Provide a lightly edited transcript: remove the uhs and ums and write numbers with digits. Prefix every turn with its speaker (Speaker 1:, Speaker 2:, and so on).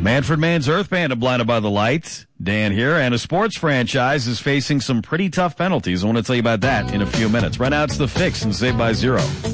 Speaker 1: Manfred Mann's Earth Band of Blinded by the Light. Dan here, and a sports franchise is facing some pretty tough penalties. I want to tell you about that in a few minutes. Right now, it's The Fix and Saved by Zero.